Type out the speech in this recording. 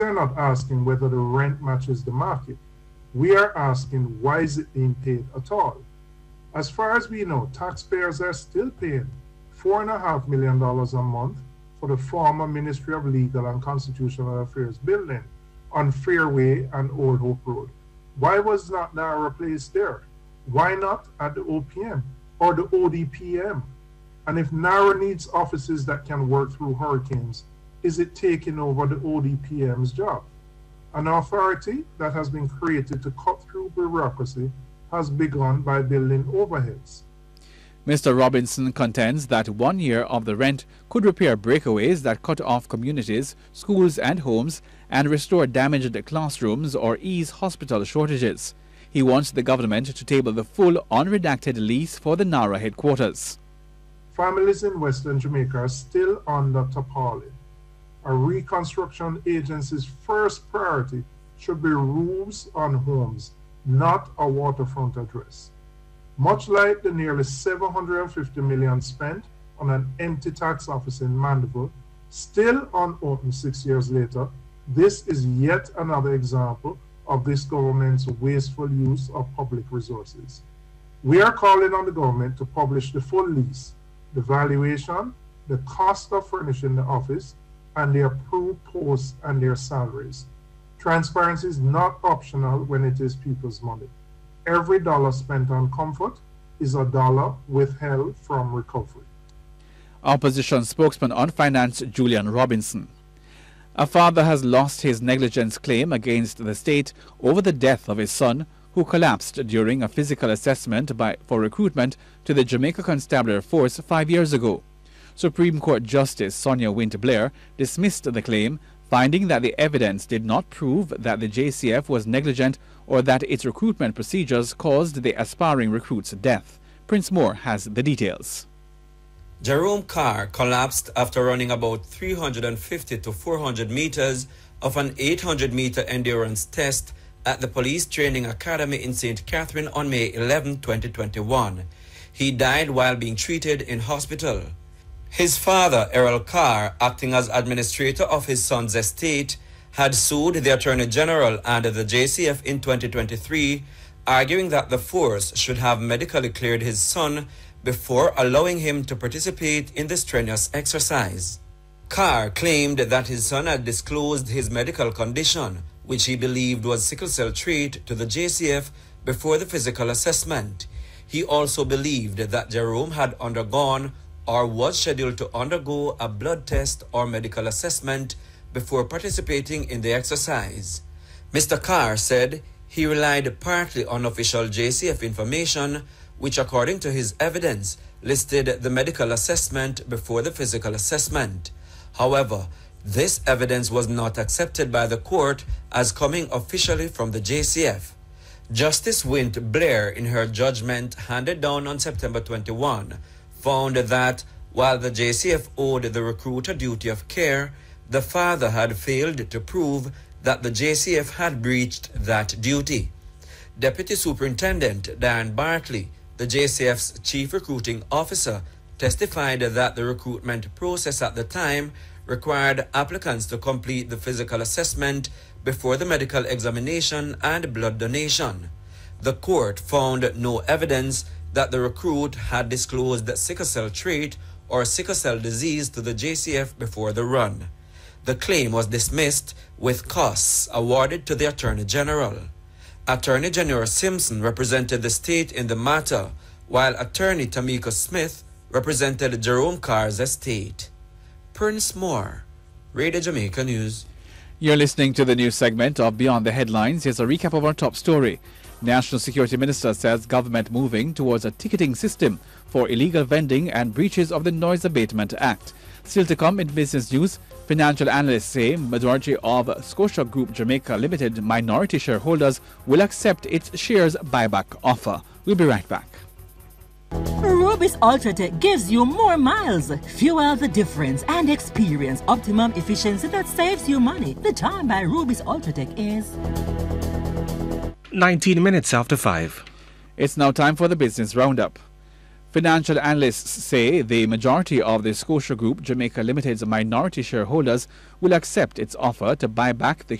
are not asking whether the rent matches the market. We are asking, why is it being paid at all? As far as we know, taxpayers are still paying $4.5 million a month for the former Ministry of Legal and Constitutional Affairs building on Fairway and Old Hope Road. Why was not NARA placed there? Why not at the OPM or the ODPM? And if NARA needs offices that can work through hurricanes, is it taking over the ODPM's job? An authority that has been created to cut through bureaucracy has begun by building overheads. Mr. Robinson contends that 1 year of the rent could repair breakaways that cut off communities, schools and homes and restore damaged classrooms or ease hospital shortages. He wants the government to table the full unredacted lease for the NARA headquarters. Families in Western Jamaica are still under tarpaulin. A reconstruction agency's first priority should be roofs on homes, not a waterfront address. Much like the nearly $750 million spent on an empty tax office in Mandeville, still unopened 6 years later, this is yet another example of this government's wasteful use of public resources. We are calling on the government to publish the full lease, the valuation, the cost of furnishing the office, and the approved posts and their salaries. Transparency is not optional when it is people's money. Every dollar spent on comfort is a dollar withheld from recovery. Opposition spokesman on finance Julian Robinson. A father has lost his negligence claim against the state over the death of his son, who collapsed during a physical assessment for recruitment to the Jamaica Constabulary Force 5 years ago. Supreme Court Justice Sonia Wint-Blair dismissed the claim, finding that the evidence did not prove that the JCF was negligent or that its recruitment procedures caused the aspiring recruit's death. Prince Moore has the details. Jerome Carr collapsed after running about 350 to 400 meters of an 800-meter endurance test at the Police Training Academy in St. Catherine on May 11, 2021. He died while being treated in hospital. His father, Errol Carr, acting as administrator of his son's estate, had sued the Attorney General and the JCF in 2023, arguing that the force should have medically cleared his son before allowing him to participate in the strenuous exercise. Carr claimed that his son had disclosed his medical condition, which he believed was sickle cell trait, to the JCF before the physical assessment. He also believed that Jerome had undergone or was scheduled to undergo a blood test or medical assessment before participating in the exercise. Mr. Carr said he relied partly on official JCF information, which according to his evidence listed the medical assessment before the physical assessment. However, this evidence was not accepted by the court as coming officially from the JCF. Justice Wint-Blair, in her judgment handed down on September 21, found that while the JCF owed the recruit a duty of care, the father had failed to prove that the JCF had breached that duty. Deputy Superintendent Dan Bartley, the JCF's chief recruiting officer, testified that the recruitment process at the time required applicants to complete the physical assessment before the medical examination and blood donation. The court found no evidence that the recruit had disclosed sickle cell trait or sickle cell disease to the JCF before the run. The claim was dismissed with costs awarded to the Attorney General. Attorney General Simpson represented the state in the matter, while Attorney Tamika Smith represented Jerome Carr's estate. Prince Moore, Radio Jamaica News. You're listening to the news segment of Beyond the Headlines. Here's a recap of our top story. National Security Minister says government moving towards a ticketing system for illegal vending and breaches of the Noise Abatement Act. Still to come in business news, financial analysts say majority of Scotia Group Jamaica Limited minority shareholders will accept its shares buyback offer. We'll be right back. Rubis Ultratech gives you more miles. Fuel the difference and experience optimum efficiency that saves you money. The time by Rubis Ultratech is 19 minutes after 5. It's now time for the business roundup. Financial analysts say the majority of the Scotia Group Jamaica Limited's minority shareholders will accept its offer to buy back the